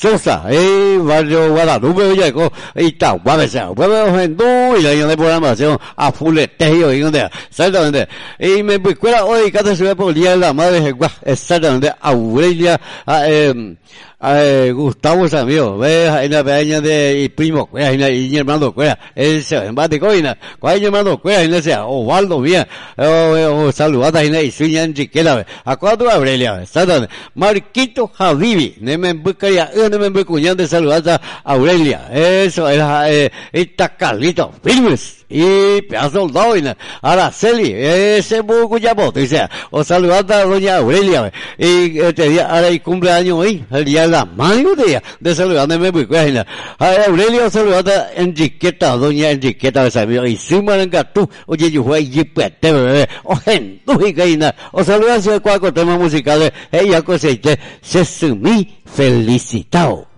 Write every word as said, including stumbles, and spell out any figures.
Chosa, eh, barrio Guadalupe, Villaco, y está, guapesa, guapesa, no, y la de programación, a full tejo, y donde, exactamente. Y me recuerda hoy, cada ciudad por día de la madre, exactamente, Aurelia, eh, eh, Gustavo Samio, ve, en la peña de primo, en la y hermano, cuera, ese, en bate coina, cuál hermano, cuera, en ese, Ovaldo, bien, o saludada, en la y sueña en chiquera, a cuatro Aurelia, exactamente. Marquito Javivi, ne me buscaría, no me buscaría de saludar a Aurelia, eso era, eh, esta Carlito, firmes. Y pedazo de doina, Araceli, ese buco ya voto, dice, o saludar a doña Aurelia, y este día, ahora hay cumpleaños hoy, el día de la madre día, de saludarme muy buena. A Aurelia saludar a Enriqueta, doña Enriqueta, sabía, y si me tú, oye, yo voy a pete, bebé, o gente, y gaina, o saludar a cuatro temas musicales, ella coseche, se sumí felicitado.